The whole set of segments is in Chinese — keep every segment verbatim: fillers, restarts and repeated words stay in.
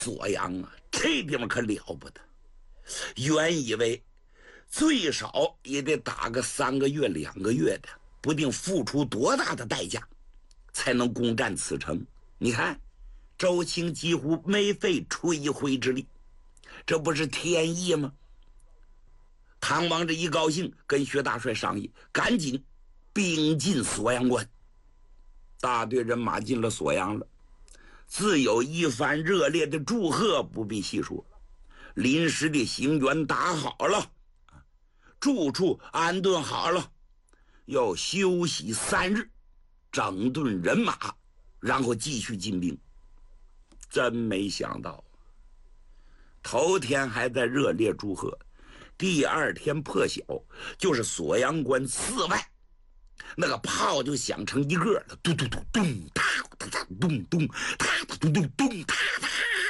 锁阳啊，这地方可了不得。原以为最少也得打个三个月两个月的，不定付出多大的代价才能攻占此城。你看周青几乎没费吹灰之力，这不是天意吗？唐王这一高兴，跟薛大帅商议，赶紧兵进锁阳关。大队人马进了锁阳了，自有一番热烈的祝贺，不必细说。临时的行辕打好了，住处安顿好了，要休息三日，整顿人马，然后继续进兵。真没想到，头天还在热烈祝贺，第二天破晓，就是锁阳关寺外，那个炮就响成一个了，咚咚咚咚，哒哒哒咚咚，哒哒咚咚咚，哒哒。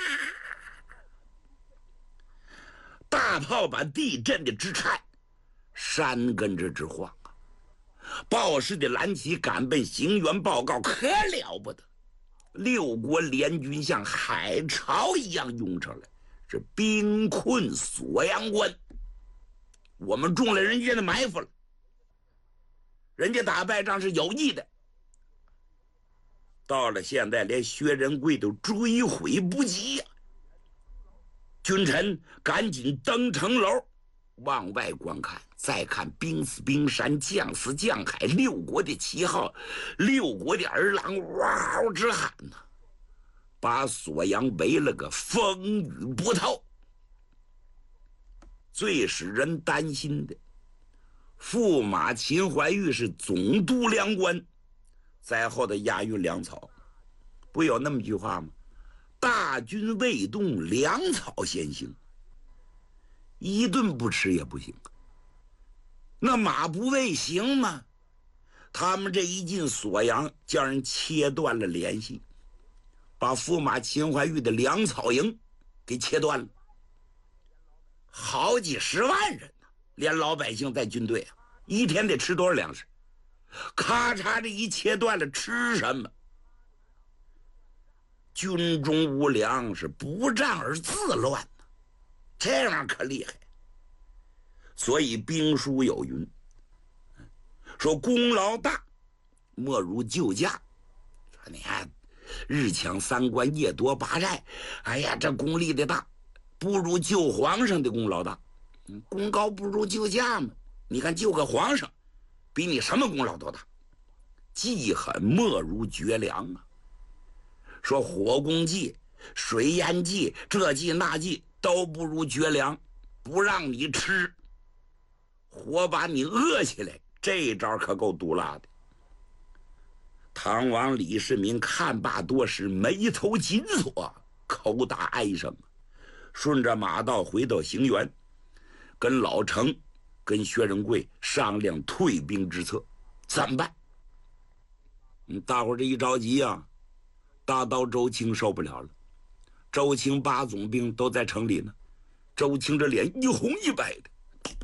大炮把地震的直颤，山跟着直晃啊！报事的蓝旗赶奔行辕报告，可了不得。六国联军像海潮一样涌上来，是兵困锁阳关。我们中了人家的埋伏了，人家打败仗是有意的。到了现在，连薛仁贵都追悔不及呀、啊！君臣赶紧登城楼，往外观看，再看兵死兵山，将死将海，六国的旗号，六国的儿郎哇嗷直喊呐、啊，把锁阳围了个风雨不透。最使人担心的，驸马秦怀玉是总督粮官，在后的押运粮草，不有那么句话吗？大军未动，粮草先行。一顿不吃也不行，那马不喂行吗？他们这一进锁阳，叫人切断了联系，把驸马秦怀玉的粮草营给切断了。好几十万人呢、啊，连老百姓在军队啊，一天得吃多少粮食？咔嚓，这一切断了，吃什么？军中无粮，是不战而自乱呢、啊，这样可厉害。所以兵书有云，说功劳大，莫如救驾。说你看，日抢三关，夜夺八寨，哎呀，这功力的大，不如救皇上的功劳大。嗯，功高不如救驾嘛。你看救个皇上，比你什么功劳都大。记狠莫如绝粮啊。说火攻计、水淹计，这计那计都不如绝粮，不让你吃，活把你饿起来，这招可够毒辣的。唐王李世民看罢多时，眉头紧锁，口打哀声，顺着马道回到行辕，跟老成、跟薛仁贵商量退兵之策，怎么办？嗯，大伙这一着急啊，大刀周青受不了了。周青八总兵都在城里呢，周青这脸一红一白的，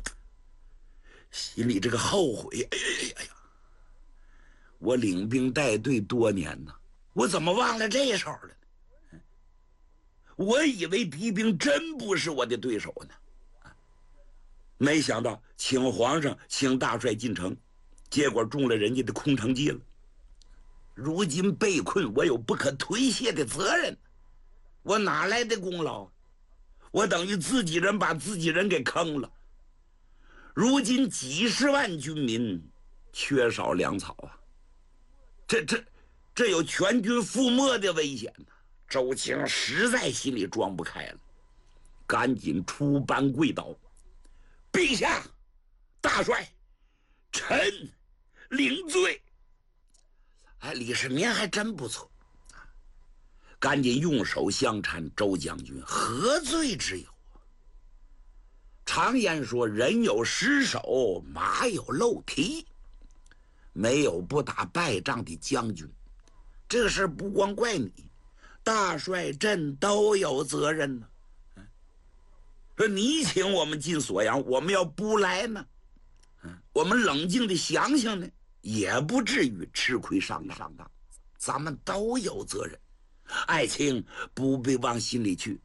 心里这个后悔，哎呀呀呀！我领兵带队多年呢，我怎么忘了这手了呢？我以为敌兵真不是我的对手呢，没想到请皇上请大帅进城，结果中了人家的空城计了。如今被困，我有不可推卸的责任，我哪来的功劳？我等于自己人把自己人给坑了。如今几十万军民缺少粮草啊，这这这有全军覆没的危险呢、啊。周青实在心里装不开了，赶紧出班跪倒：“陛下，大帅，臣领罪。”哎，李世民还真不错，赶紧用手相搀：“周将军，何罪之有？常言说，人有失手，马有漏蹄，没有不打败仗的将军。这个事不光怪你，大帅朕都有责任呢。说你请我们进锁阳，我们要不来呢，我们冷静的想想呢，也不至于吃亏上当。咱们都有责任。爱卿不必往心里去，